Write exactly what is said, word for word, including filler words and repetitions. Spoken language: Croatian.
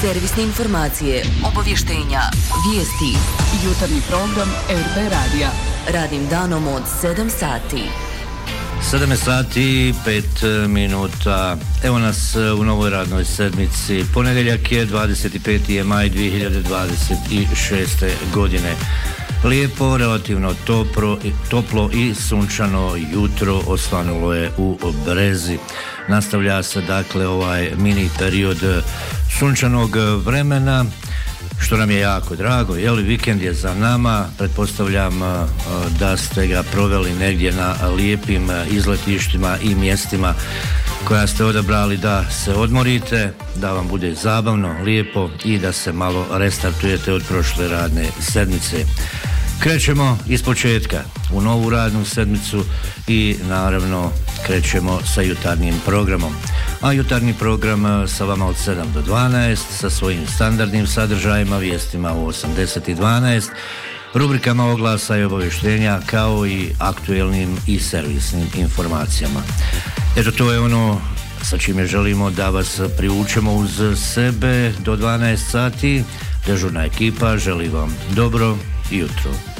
servisne informacije, obavještenja, vijesti. Jutarnji program R T Radija. Radnim danom od sedam sati. sedam sati i pet minuta. Evo nas u novoj radnoj sedmici. Ponedjeljak je dvadeset peti maj dvije hiljade dvadeset šeste. godine. Lijepo, relativno toplo, toplo i sunčano jutro osvanulo je u Brezi. Nastavlja se dakle ovaj mini period sunčanog vremena, što nam je jako drago. Jeli, vikend je za nama, pretpostavljam da ste ga proveli negdje na lijepim izletištima i mjestima koja ste odabrali da se odmorite, da vam bude zabavno, lijepo i da se malo restartujete od prošle radne sedmice. Krećemo iz početka u novu radnu sedmicu i naravno krećemo sa jutarnjim programom. A jutarnji program sa vama od sedam do dvanaest sa svojim standardnim sadržajima, vijestima u osamdeset i dvanaest, rubrikama oglasa i obavještenja kao i aktuelnim i servisnim informacijama. Eto, to je ono sa čime želimo da vas privučemo uz sebe do dvanaest sati. Dežurna ekipa želi vam dobro jutro.